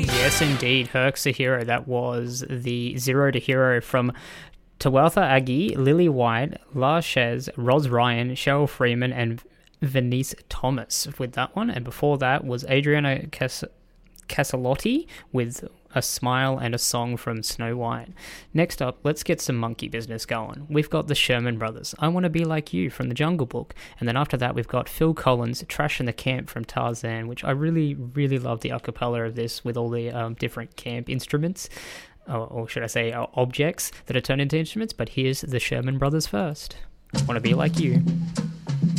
Yes, indeed. Herc's a Hero. That was the Zero to Hero from Tawaltha Aggie, Lily White, Lars Shez, Roz Ryan, Cheryl Freeman, and Venice Thomas with that one. And before that was Adriana Casalotti with A Smile and a Song from Snow White. Next up, let's get some monkey business going. We've got the Sherman Brothers, I Want to Be Like You from The Jungle Book. And then after that, we've got Phil Collins, Trash in the Camp from Tarzan, which I really, really love the acapella of this with all the different camp instruments. Or should I say objects that are turned into instruments. But here's the Sherman Brothers first. Want to Be Like You.